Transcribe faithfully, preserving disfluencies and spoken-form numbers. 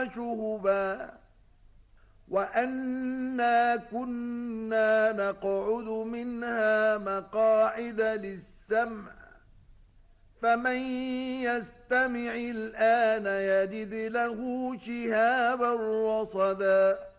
شهبا وأنا كنا نقعد منها مقاعد للسمع فمن يستمع الآن يجد له شهابا رصدا